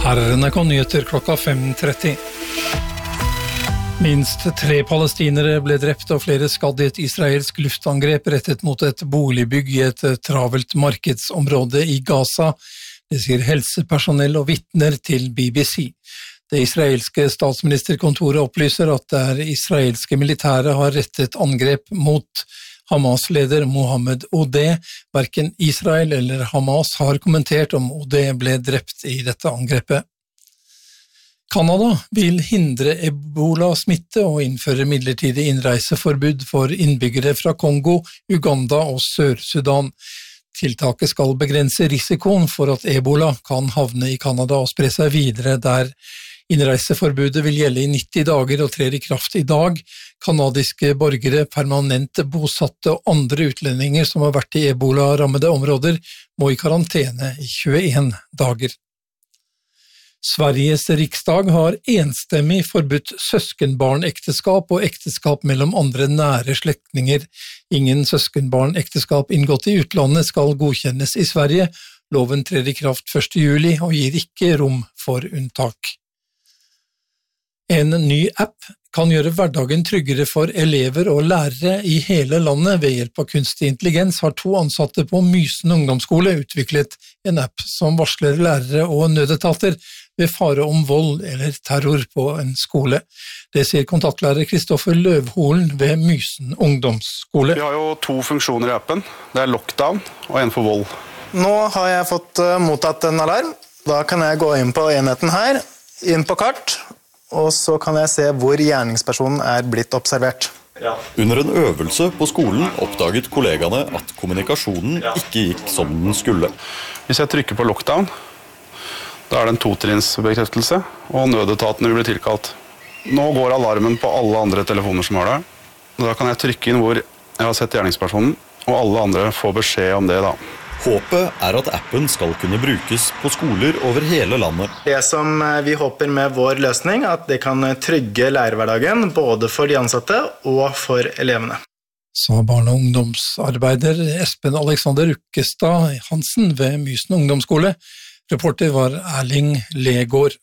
Her er NRK Nyheter klokka 5:30. Minst 3 palestinere ble drept og flere skadd i et israelsk luftangrep rettet mot et boligbygg i et travelt markedsområde i Gaza. Det sier helsepersonell og vitner til BBC. Det israelske statsministerkontoret opplyser at det israelske militæret har rettet angrep mot Hamas-leder Mohammed Odeh. Hverken Israel eller Hamas har kommentert om Odeh ble drept i dette angrepet. Kanada vil hindre ebola-smitte og innføre midlertidig innreiseforbud for innbyggere fra Kongo, Uganda og Sør-Sudan. Tiltaket skal begrense risikoen for at ebola kan havne i Kanada og spre seg videre der. Innreiseforbudet vil gjelde i 90 dager og trer i kraft i dag. Kanadiske borgere, permanent bosatte og andre utlendinger som har vært i ebola-rammede områder må i karantene i 21 dager. Sveriges riksdag har enstemmig forbudt søskenbarnekteskap og ekteskap mellom andre nære slektninger. Ingen søskenbarnekteskap inngått i utlandet skal godkjennes i Sverige. Loven trer i kraft 1. juli og gir ikke rom for unntak. En ny app kan gjøre hverdagen tryggere for elever og lærere i hele landet. Ved hjelp av kunstig intelligens har 2 ansatte på Mysen ungdomsskole utviklet en app som varsler lærere og nødetater ved fare om vold eller terror på en skole. Det sier kontaktlærer Kristoffer Løvholen ved Mysen ungdomsskole. Vi har jo 2 funksjoner i appen. Det er lockdown og en for vold. Nå har jeg fått mottatt en alarm. Da kan jeg gå inn på enheten her, inn på kart, og så kan jeg se hvor gjerningspersonen er blitt observert. Ja. Under en øvelse på skolen oppdaget kollegaene at kommunikasjonen ikke gikk som den skulle. Hvis jeg trykker på lockdown, da er det en 2-trinnsbekreftelse, og nødetatene vil bli tilkalt. Nå går alarmen på alle andre telefoner som har det. Da kan jeg trykke inn hvor jeg har sett gjerningspersonen, og alle andre får beskjed om det da. Håpet er at appen skal kunne brukes på skoler over hele landet. Det som vi håper med vår løsning, at det kan trygge lærerhverdagen både for de ansatte og for elevene. Sa barne- og ungdomsarbeider Espen Alexander Ukkestad Hansen ved Mysen ungdomsskole. Reporter var Erling Legård.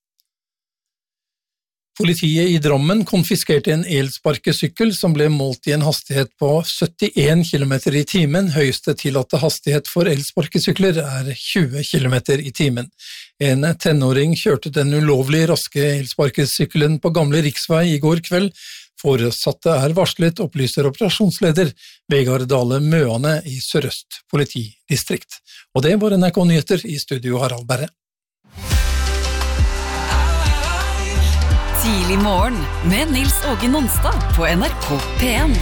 Politiet i Drammen konfiskerte en elsparkesykkel som ble målt i en hastighet på 71 km i timen. Høyeste tillatte hastighet for elsparkesykler er 20 km i timen. En tenåring kjørte den ulovlig raske elsparkesykkelen på gamle riksvei i går kveld. Foresatte er varslet, opplyser operasjonsleder Vegard Dale Møane i Sør-Øst politidistrikt. Og det var NRK Nyheter, i studio Harald Berre. Tidlig morgen med Nils Åge Nonstad på NRK P1.